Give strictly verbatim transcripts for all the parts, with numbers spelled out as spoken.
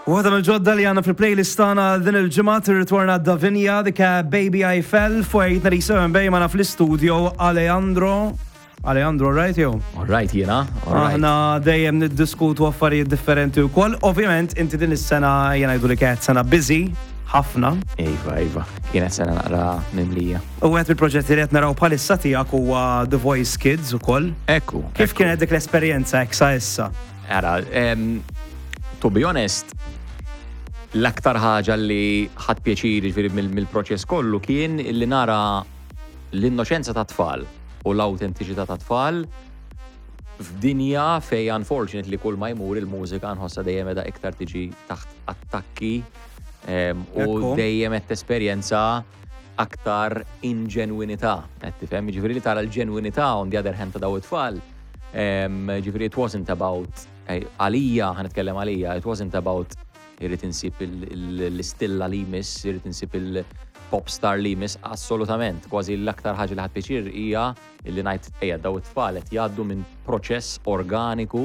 Waħda mill-ġodda li għanna fil-playlist tagħna din il-ġimgħa tirritorna d-Davinja dik Baby I Fell fuq thirty-seven Bay magħna fl-istudio Alejandro. Alejandro, right jew? All right, jiena. Aħna dejjem niddiskutu affarijiet differenti wkoll. Ovvjament inti din is-sena jiena jgħidu li kienet sena busy ħafna. Iva, iva. Kienet sena naqra mimlija. U għed il-proġetti li qed naraw bħalissa tiegħek huwa The Voice Kids ukoll. Ekku. Kif kienet dik l-esperjenza hekk sa issa? Ara, to be honest, l-aktar ħaġa li ħadd pjaċiri mill-proċess kollu kien li nara l-innoċenza ta' tfal u l-autentiċità ta' tfal f'dinja fej unfortunately kull ma jmur il-mużika nħossa dejjem edha iktar tiġi taħt attakki u dejjem qed tesperjenza aktar inġenwinità. Qed tifhem, jiġifieri li tara l-ġenwinità on the other hand ta' daw it-tfal. Jiġifieri it wasn't about għalija, ħanitkellem għalija, it wasn't about irrid insib l-istilla li jmiss, irrid insib il-popstar li jmiss, assolutament. Kważi l-aktar ħaġa li ħadd piċir hija li ngħid ejja daw it-tfal qed jgħaddu minn proċess organiku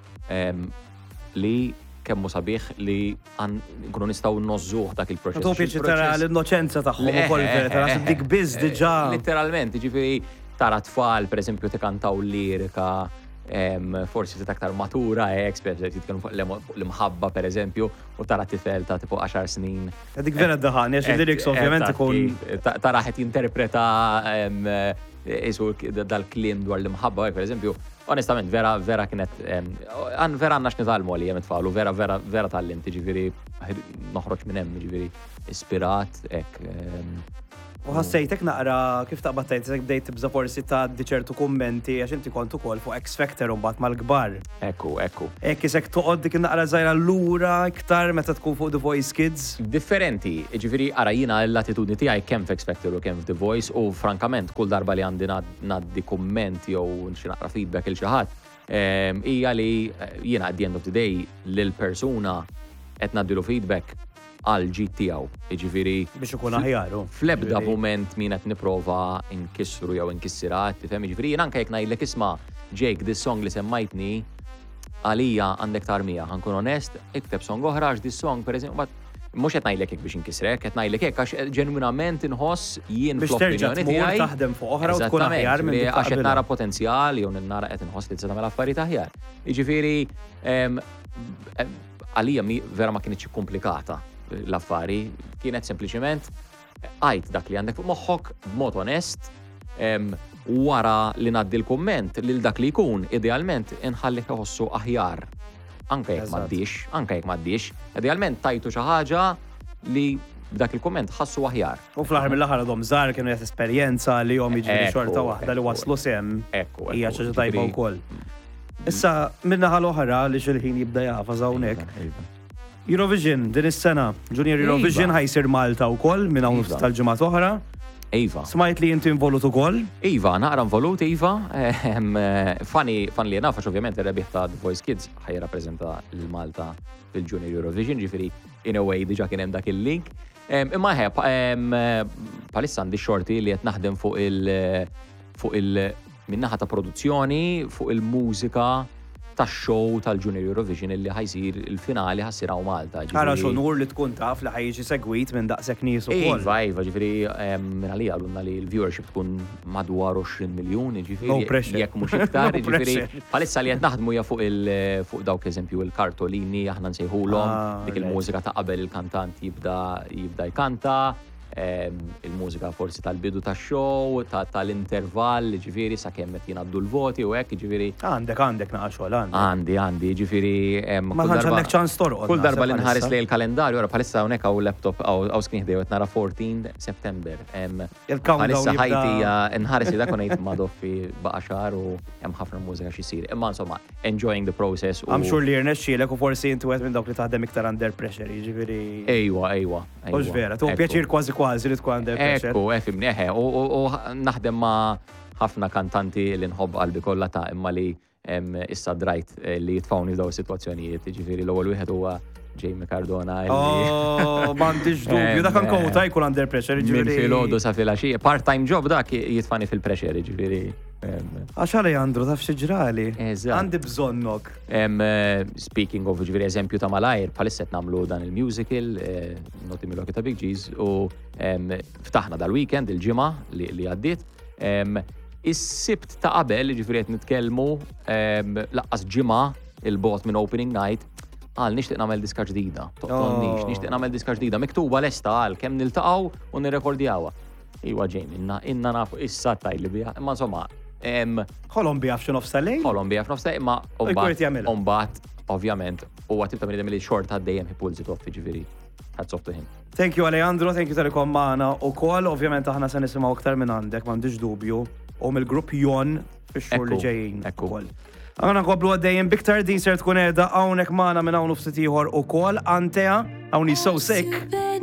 li kemmu sabiħ li nkunu nistgħu nnożżuh dak il-proċess. Tu piċi tara l-innoċenza tagħhom ukoll tara dik biss diġà. Literalment, jiġifieri tara tfal pereżempju tikantaw lirika, forsi t aktar matura, expert, jitkellmu fuq l-imħabba per eżempju, u tara tifel ta' tipo għaxar snin. Dik vera d-daħan, jax il-lyrics ovvjament ikun. Tara ħet jinterpreta isu dal-klim dwar l-imħabba, per eżempju, onestament, vera, vera kienet, vera għannax nitalmu għalli jemet falu, vera, vera, vera tal-lim, ġifiri, noħroċ minnem, ġifiri, ispirat, ek. U ħassejtek naqra kif taqbad tajt bdejt tibża forsi ta' ċertu kummenti għax inti kont ukoll fuq X Factor u mbagħad mal-kbar. Ekku, ekku. Hekk isek toqgħod dik naqra żgħira lura iktar meta tkun fuq The Voice Kids? Differenti, ġifieri ara jiena l-attitudni tiegħi kemm f'X Factor u kemm f'The Voice u frankament kull darba li għandi ngħaddi kumment jew xi naqra feedback il xi ħadd hija li jiena at the end of the day lil persuna qed ngħaddilu feedback għal ġid tiegħu, jiġifieri biex ikun aħjar. Fl-ebda mument min qed nipprova nkissru jew inkissirat, tifhem, jiġifieri jien anke jekk ngħidlek isma' Jake this song li semmajtni għalija għandek tarmija, ħankun onest, ikteb song oħra għax this song pereżempju mhux qed ngħidlek hekk biex inkisrek, qed ngħidlek hekk għax ġenwinament inħoss jien fl-opinjoni tiegħi taħdem fuq oħra u tkun aħjar minn dik għax qed nara potenzjal jew nara qed inħoss li tista' tagħmel affarijiet aħjar. Jiġifieri għalija vera ma kienitx komplikata l-affari, kienet sempliċement għajt dak li għandek fuq moħħok b'mod onest wara li ngħaddi l-kumment lil dak li jkun idealment inħallih iħossu aħjar. Anke jekk m'għaddix, anke jekk m'għaddix, idealment tajtu xi ħaġa li b'dak il-kumment ħassu aħjar. U fl-aħħar mill-aħħar għadhom żgħar kienu qed esperjenza li jom jiġri xorta waħda li waslu sem hija xi ħaġa tajba wkoll. Issa min-naħa l-oħra li xi ħin jibda jafas hawnhekk. Eurovision, din is-sena, Junior Eurovision ħajsir Malta wkoll minn hawn tal-ġimgħat oħra. Iva. Smajt li inti involut ukoll? Iva, naqra involut, Iva. Fani fan li nafax ovvjament ir-rebbieħ ta' The Voice Kids ħajrappreżenta lil Malta fil-Junior Eurovision, ġifieri in a way diġà kien hemm dak il-link. Imma ħe palissa għandi xorti li qed naħdem fuq il fuq il min-naħa ta' produzzjoni, fuq il-mużika tax-show tal-Junior Eurovision illi ħajsir il-finali ħassir hawn Malta. Ara x'onur li tkun taf li ħajġi segwit minn daqshekk nies ukoll. Iva, iva, ġifieri minn għalija għalunna li l-viewership tkun madwar għoxrin miljun, ġifieri jekk mhux iktar, ġifieri bħalissa li qed naħdmu hija fuq il fuq dawk eżempju il-kartolini aħna nsejħulhom, dik il-mużika ta' qabel il-kantant jibda jibda jkanta. Il-mużika forsi tal-bidu tax-show, tal-intervall, ġifieri sakemm qed jingħaddu l-voti u hekk, ġifieri. Għandek għandek naqgħa xogħol għandek. Għandi, għandi, ġifieri ma tantx għandek ċans torqod. Kull darba li nħares lejn il-kalendarju, ora bħalissa hawnhekk hawn laptop hawn screen ħdejja qed nara fourteen September. Bħalissa ħajti hija nħares li dak ngħid ma' doffi baqa' xahar u hemm ħafna mużika xi jsir. Imma insomma, enjoying the process. I'm sure li jirnexxielek u forsi inti wieħed minn dawk li taħdem iktar under pressure, jiġifieri. Ejwa, ejwa. Mhux vera, tu pjaċir kważi kważi li tkun under pressure. Ekku, efimni, eħe, u naħdem ma' ħafna kantanti li nħobb qalbi kollha ta' imma li issa drajt li jitfawni f'daw is-sitwazzjonijiet, jiġifieri l-ewwel wieħed huwa Jamie Cardona. Oh, m'għandix dubju, dak ankowta jkun under pressure, jiġifieri. Minn filgħodu sa filgħaxija, part-time job dak jitfani fil-pressure, jiġifieri. Għax Alejandro, taf xieġrali. Għandi bżonnok. Speaking of, ġviri, eżempju ta' malajr, palisset namlu dan il-musical, Noti Miloki ta' Big G's, u ftaħna dal-weekend, il-ġimma li għaddit. Is-sibt ta' qabel, ġviri, għet nitkelmu, laqqas ġimma il-bot minn opening night, għal nixtiq namel diska ġdida. Toqtonnix, nixtiq namel diska ġdida. Miktuba l-esta għal, kem niltaqaw u nirrekordjawa. Iwa ġejn, inna, inna nafu, issa tajli bija. Imma insomma, Ħolom bija f'xi nofs tal-lejl? Ħolom bija f'nofs tal-lejl, imma umbat, ovvjament, u għatib ta' minidem li xort għaddejjem hipulzi toffi ġifiri. Hats off to him. Thank you, Alejandro, thank you tal-ikom maħna. U kol, ovvjament, aħna se nisimaw aktar minn għandek, m'għandix dubju. U mill-grupp Jon fix-xhur li ġejjin. Ekku. Għana għoblu għaddejjem biktar din ser tkun edha hawnhekk maħna minn hawn u ftit ieħor ukoll Antea, hawn is so sick.